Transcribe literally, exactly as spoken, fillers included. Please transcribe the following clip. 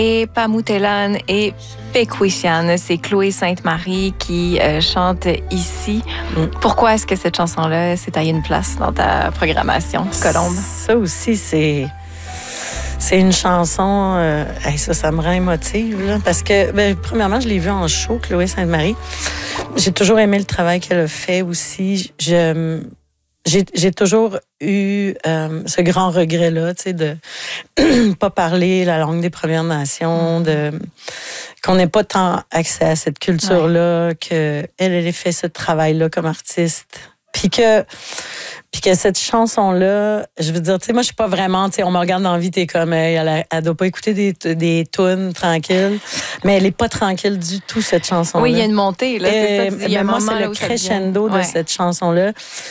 Et Pamoutelan et Pekwisian, c'est Chloé Sainte-Marie qui euh, chante ici. Mm. Pourquoi est-ce que cette chanson-là s'est taillée une place dans ta programmation, Colombe? Ça aussi, c'est... C'est une chanson, euh, hey, ça, ça me rend émotive, là, parce que, ben, premièrement, je l'ai vue en show, Chloé Sainte-Marie. J'ai toujours aimé le travail qu'elle a fait aussi. Je, j'ai, j'ai toujours eu euh, ce grand regret-là, tu sais, de pas parler la langue des Premières Nations, de qu'on n'ait pas tant accès à cette culture-là, ouais. qu'elle ait fait ce travail-là comme artiste. Puis que... Puis que cette chanson-là, je veux dire, tu sais, moi, je suis pas vraiment, tu sais, on me regarde dans la vie, t'es comme, elle, elle doit pas écouter des, des tunes tranquilles. Mais elle est pas tranquille du tout, cette chanson-là. Oui, il y a une montée, là, c'est ça. Il y a un moment, moment c'est là le où crescendo de ouais. cette chanson-là.